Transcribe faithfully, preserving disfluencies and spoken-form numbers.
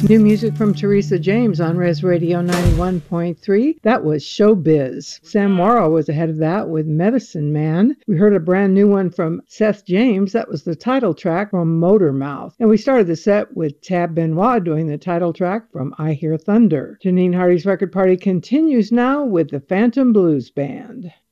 New music from Teresa James on Res Radio ninety-one point three. That was Showbiz. Sam Morrow was ahead of that with Medicine Man. We heard a brand new one from Seth James. That was the title track from Motor Mouth. And we started the set with Tab Benoit doing the title track from I Hear Thunder. Janine Hardy's Record Party continues now with the Phantom Blues Band.